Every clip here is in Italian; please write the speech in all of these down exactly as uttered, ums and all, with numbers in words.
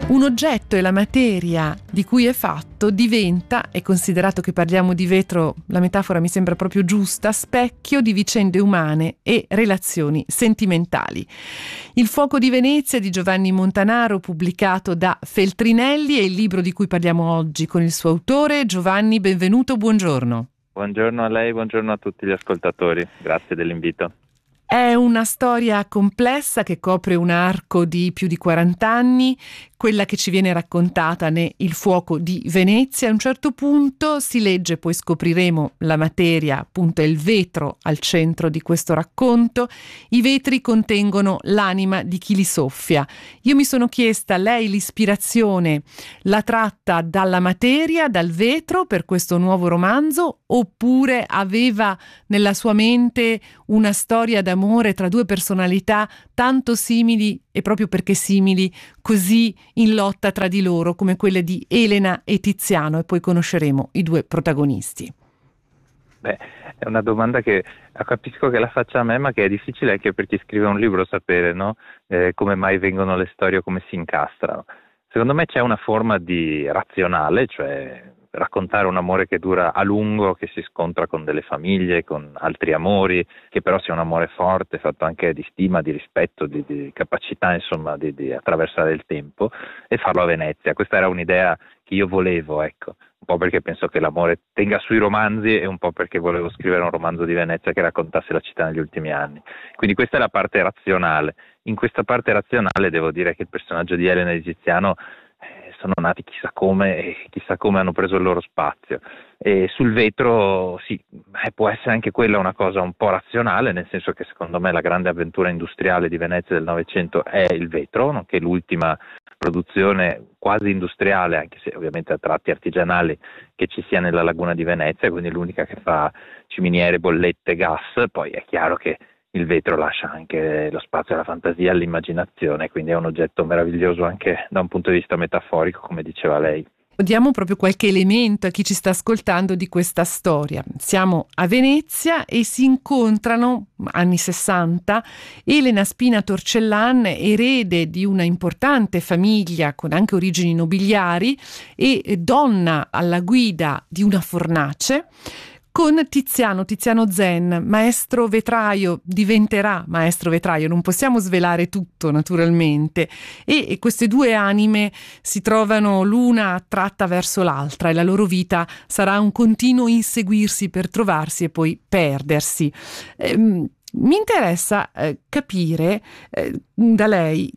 Un oggetto e la materia di cui è fatto diventa, e considerato che parliamo di vetro, la metafora mi sembra proprio giusta, specchio di vicende umane e relazioni sentimentali. Il fuoco di Venezia di Giovanni Montanaro, pubblicato da Feltrinelli, è il libro di cui parliamo oggi con il suo autore. Giovanni, benvenuto, buongiorno. Buongiorno a lei, buongiorno a tutti gli ascoltatori, grazie dell'invito. È una storia complessa che copre un arco di più di quaranta anni, quella che ci viene raccontata ne Il fuoco di Venezia. A un certo punto si legge, poi scopriremo la materia, appunto è il vetro al centro di questo racconto. I vetri contengono l'anima di chi li soffia. Io mi sono chiesta, lei l'ispirazione l'ha tratta dalla materia, dal vetro per questo nuovo romanzo, oppure aveva nella sua mente una storia d'amore tra due personalità tanto simili, e proprio perché simili, così in lotta tra di loro, come quelle di Elena e Tiziano, e poi conosceremo i due protagonisti. Beh, è una domanda che capisco che la faccia a me, ma che è difficile anche per chi scrive un libro sapere, no? Eh, come mai vengono le storie o come si incastrano. Secondo me c'è una forma di razionale, cioè raccontare un amore che dura a lungo, che si scontra con delle famiglie, con altri amori, che però sia un amore forte, fatto anche di stima, di rispetto, di, di capacità insomma di, di attraversare il tempo, e farlo a Venezia. Questa era un'idea che io volevo, ecco, un po' perché penso che l'amore tenga sui romanzi e un po' perché volevo scrivere un romanzo di Venezia che raccontasse la città negli ultimi anni. Quindi questa è la parte razionale. In questa parte razionale devo dire che il personaggio di Elena e di Tiziano sono nati chissà come e chissà come hanno preso il loro spazio. E sul vetro sì, può essere anche quella una cosa un po' razionale, nel senso che secondo me la grande avventura industriale di Venezia del Novecento è il vetro, nonché l'ultima produzione quasi industriale, anche se ovviamente a tratti artigianali, che ci sia nella laguna di Venezia, quindi l'unica che fa ciminiere, bollette, gas. Poi è chiaro che il vetro lascia anche lo spazio alla fantasia, all'immaginazione, quindi è un oggetto meraviglioso anche da un punto di vista metaforico, come diceva lei. Diamo proprio qualche elemento a chi ci sta ascoltando di questa storia. Siamo a Venezia e si incontrano, anni sessanta, Elena Spina Torcellan, erede di una importante famiglia con anche origini nobiliari e donna alla guida di una fornace, con Tiziano, Tiziano Zen, maestro vetraio, diventerà maestro vetraio, non possiamo svelare tutto naturalmente, e, e queste due anime si trovano l'una attratta verso l'altra e la loro vita sarà un continuo inseguirsi per trovarsi e poi perdersi. Ehm, mi interessa eh, capire eh, da lei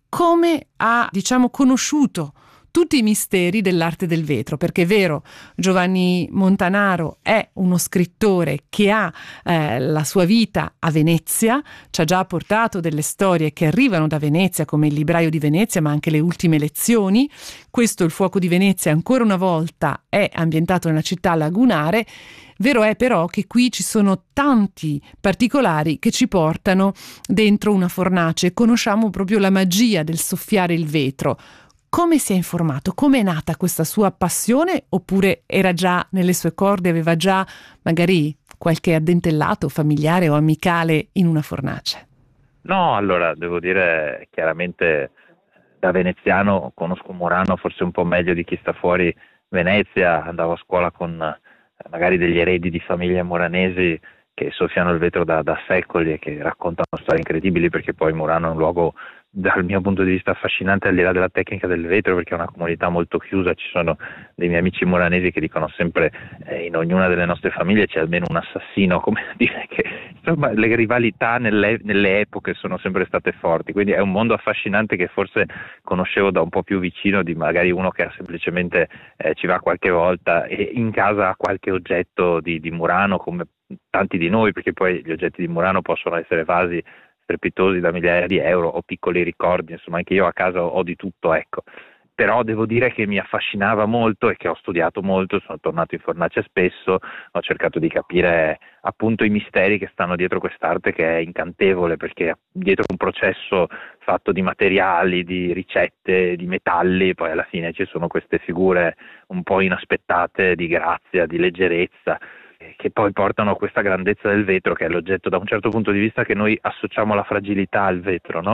come ha, diciamo, conosciuto tutti i misteri dell'arte del vetro, perché è vero, Giovanni Montanaro è uno scrittore che ha eh, la sua vita a Venezia, ci ha già portato delle storie che arrivano da Venezia, come Il libraio di Venezia, ma anche Le ultime lezioni. Questo, Il fuoco di Venezia, ancora una volta è ambientato nella città lagunare. Vero è però che qui ci sono tanti particolari che ci portano dentro una fornace, conosciamo proprio la magia del soffiare il vetro. Come si è informato? Come è nata questa sua passione? Oppure era già nelle sue corde, aveva già magari qualche addentellato familiare o amicale in una fornace? No, allora devo dire chiaramente da veneziano conosco Murano forse un po' meglio di chi sta fuori Venezia. Andavo a scuola con eh, magari degli eredi di famiglie muranesi che soffiano il vetro da, da secoli e che raccontano storie incredibili, perché poi Murano è un luogo dal mio punto di vista affascinante al di là della tecnica del vetro, perché è una comunità molto chiusa. Ci sono dei miei amici muranesi che dicono sempre eh, in ognuna delle nostre famiglie c'è almeno un assassino, come dire che insomma le rivalità nelle, nelle epoche sono sempre state forti, quindi è un mondo affascinante che forse conoscevo da un po' più vicino di magari uno che ha semplicemente eh, ci va qualche volta e in casa ha qualche oggetto di, di Murano, come tanti di noi, perché poi gli oggetti di Murano possono essere vasi strepitosi da migliaia di euro o piccoli ricordi, insomma anche io a casa ho di tutto, ecco. Però devo dire che mi affascinava molto e che ho studiato molto, sono tornato in fornace spesso, ho cercato di capire appunto i misteri che stanno dietro quest'arte, che è incantevole, perché dietro un processo fatto di materiali, di ricette, di metalli, poi alla fine ci sono queste figure un po' inaspettate di grazia, di leggerezza, che poi portano a questa grandezza del vetro, che è l'oggetto da un certo punto di vista che noi associamo alla fragilità al vetro, no?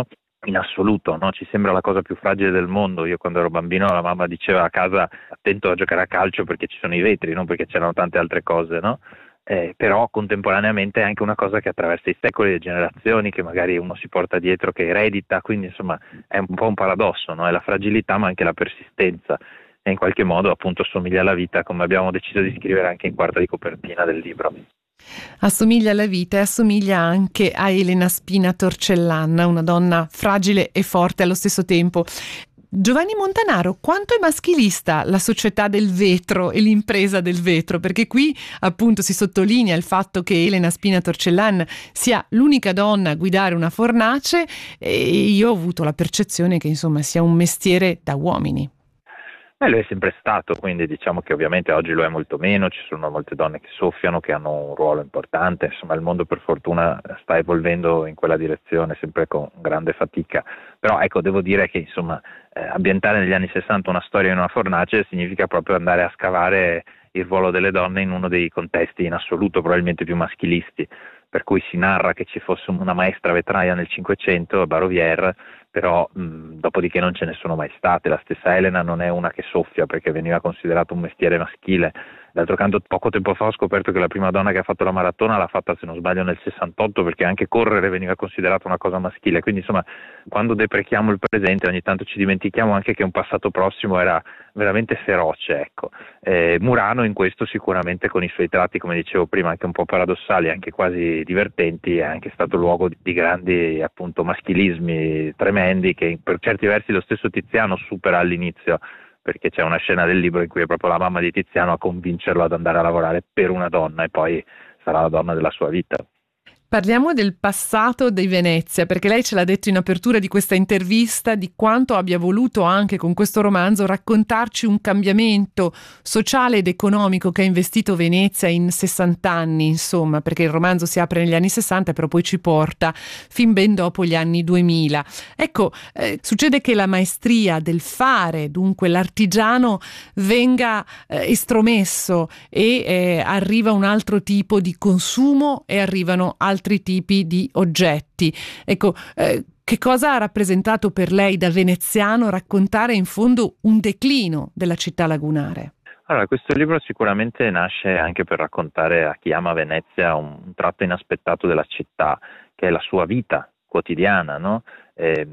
in assoluto, no? Ci sembra la cosa più fragile del mondo. Io quando ero bambino la mamma diceva a casa attento a giocare a calcio perché ci sono i vetri, non perché c'erano tante altre cose, no? Eh, però contemporaneamente è anche una cosa che attraversa i secoli, le generazioni, che magari uno si porta dietro, che eredita, quindi insomma è un po' un paradosso, no? È la fragilità ma anche la persistenza e in qualche modo appunto somiglia alla vita, come abbiamo deciso di scrivere anche in quarta di copertina del libro. Assomiglia alla vita e assomiglia anche a Elena Spina Torcellanna, una donna fragile e forte allo stesso tempo. Giovanni Montanaro, quanto è maschilista la società del vetro e l'impresa del vetro? Perché qui appunto si sottolinea il fatto che Elena Spina Torcellanna sia l'unica donna a guidare una fornace e io ho avuto la percezione che insomma sia un mestiere da uomini. Eh, lo è sempre stato, quindi diciamo che ovviamente oggi lo è molto meno, ci sono molte donne che soffiano, che hanno un ruolo importante, insomma il mondo per fortuna sta evolvendo in quella direzione sempre con grande fatica, però ecco devo dire che insomma eh, ambientare negli anni sessanta una storia in una fornace significa proprio andare a scavare il ruolo delle donne in uno dei contesti in assoluto probabilmente più maschilisti, per cui si narra che ci fosse una maestra vetraia nel Cinquecento, Barovière, però mh, dopodiché non ce ne sono mai state. La stessa Elena non è una che soffia perché veniva considerato un mestiere maschile. D'altro canto poco tempo fa ho scoperto che la prima donna che ha fatto la maratona l'ha fatta, se non sbaglio, nel sessantotto, perché anche correre veniva considerata una cosa maschile. Quindi insomma quando deprechiamo il presente ogni tanto ci dimentichiamo anche che un passato prossimo era veramente feroce, ecco. Eh, Murano in questo sicuramente, con i suoi tratti, come dicevo prima, anche un po' paradossali, anche quasi divertenti, è anche stato luogo di grandi appunto maschilismi tremendi che per certi versi lo stesso Tiziano supera all'inizio, perché c'è una scena del libro in cui è proprio la mamma di Tiziano a convincerlo ad andare a lavorare per una donna e poi sarà la donna della sua vita. Parliamo del passato di Venezia, perché lei ce l'ha detto in apertura di questa intervista, di quanto abbia voluto anche con questo romanzo raccontarci un cambiamento sociale ed economico che ha investito Venezia in sessanta anni, insomma, perché il romanzo si apre negli anni sessanta, però poi ci porta fin ben dopo gli anni duemila. Ecco, eh, succede che la maestria del fare, dunque l'artigiano, venga eh, estromesso e eh, arriva un altro tipo di consumo e arrivano altri tipi di oggetti. Ecco, eh, che cosa ha rappresentato per lei da veneziano raccontare in fondo un declino della città lagunare? Allora, questo libro sicuramente nasce anche per raccontare a chi ama Venezia un, un tratto inaspettato della città, che è la sua vita quotidiana, no? Eh,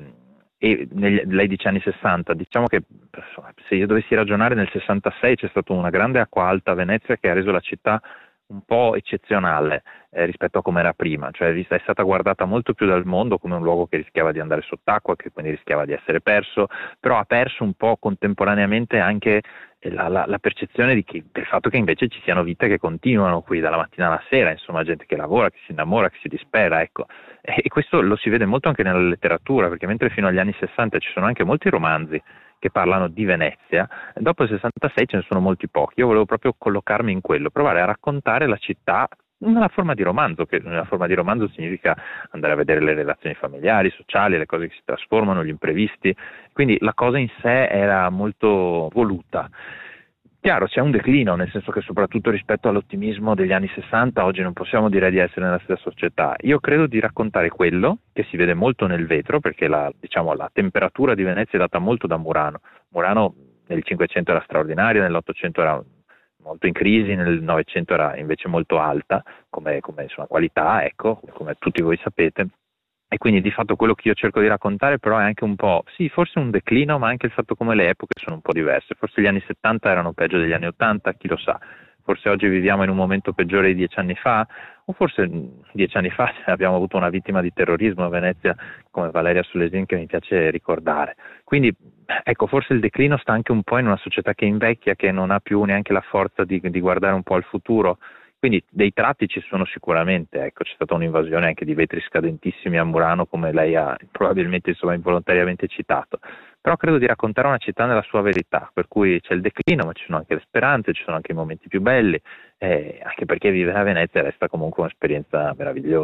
e negli, lei dice anni sessanta, diciamo che se io dovessi ragionare nel sessantasei c'è stata una grande acqua alta a Venezia che ha reso la città un po' eccezionale eh, rispetto a come era prima, cioè è stata guardata molto più dal mondo come un luogo che rischiava di andare sott'acqua, che quindi rischiava di essere perso, però ha perso un po' contemporaneamente anche la, la, la percezione di che, del fatto che invece ci siano vite che continuano qui dalla mattina alla sera, insomma gente che lavora, che si innamora, che si dispera, ecco. E, e questo lo si vede molto anche nella letteratura, perché mentre fino agli anni sessanta ci sono anche molti romanzi che parlano di Venezia, dopo il sessantasei ce ne sono molti pochi. Io volevo proprio collocarmi in quello, provare a raccontare la città nella forma di romanzo, che nella forma di romanzo significa andare a vedere le relazioni familiari, sociali, le cose che si trasformano, gli imprevisti, quindi la cosa in sé era molto voluta. Chiaro, c'è un declino, nel senso che soprattutto rispetto all'ottimismo degli anni sessanta, oggi non possiamo dire di essere nella stessa società. Io credo di raccontare quello, che si vede molto nel vetro, perché la, diciamo, la temperatura di Venezia è data molto da Murano. Murano nel Cinquecento era straordinaria, nell'Ottocento era molto in crisi, nel Novecento era invece molto alta, come, come insomma, qualità, ecco, come tutti voi sapete. E quindi di fatto quello che io cerco di raccontare però è anche un po', sì, forse un declino, ma anche il fatto come le epoche sono un po' diverse. Forse gli anni settanta erano peggio degli anni ottanta, chi lo sa. Forse oggi viviamo in un momento peggiore di dieci anni fa, o forse dieci anni fa abbiamo avuto una vittima di terrorismo a Venezia come Valeria Solesin, che mi piace ricordare. Quindi ecco, forse il declino sta anche un po' in una società che invecchia, che non ha più neanche la forza di, di guardare un po' al futuro. Quindi dei tratti ci sono sicuramente, ecco, c'è stata un'invasione anche di vetri scadentissimi a Murano, come lei ha probabilmente insomma involontariamente citato, però credo di raccontare una città nella sua verità, per cui c'è il declino, ma ci sono anche le speranze, ci sono anche i momenti più belli, eh, anche perché vivere a Venezia resta comunque un'esperienza meravigliosa.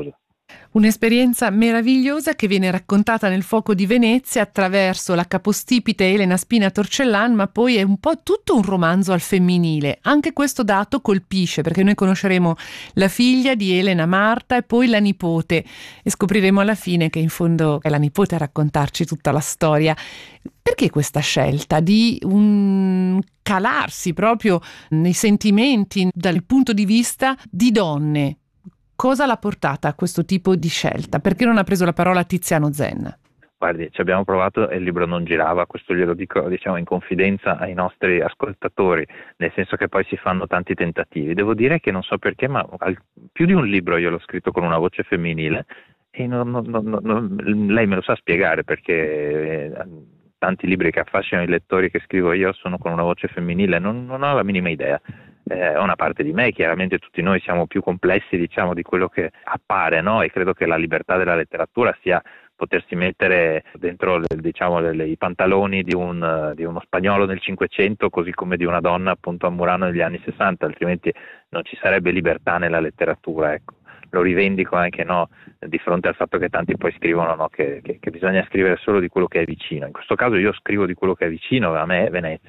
Un'esperienza meravigliosa che viene raccontata nel Fuoco di Venezia attraverso la capostipite Elena Spina Torcellan, ma poi è un po' tutto un romanzo al femminile. Anche questo dato colpisce, perché noi conosceremo la figlia di Elena, Marta, e poi la nipote, e scopriremo alla fine che in fondo è la nipote a raccontarci tutta la storia. Perché questa scelta di un calarsi proprio nei sentimenti dal punto di vista di donne? Cosa l'ha portata a questo tipo di scelta? Perché non ha preso la parola Tiziano Zen? Guardi, ci abbiamo provato e il libro non girava, questo glielo dico, diciamo, in confidenza ai nostri ascoltatori, nel senso che poi si fanno tanti tentativi. Devo dire che non so perché, ma al, più di un libro io l'ho scritto con una voce femminile e non, non, non, non, lei me lo sa spiegare, perché eh, tanti libri che affascinano i lettori che scrivo io sono con una voce femminile, non, non ho la minima idea. È eh, una parte di me, chiaramente tutti noi siamo più complessi, diciamo, di quello che appare, no? E credo che la libertà della letteratura sia potersi mettere dentro, diciamo, le, le, i pantaloni di, un, di uno spagnolo nel Cinquecento, così come di una donna appunto a Murano negli anni Sessanta, altrimenti non ci sarebbe libertà nella letteratura, ecco. Lo rivendico anche, no, di fronte al fatto che tanti poi scrivono, no, che, che, che bisogna scrivere solo di quello che è vicino. In questo caso io scrivo di quello che è vicino a me, Venezia.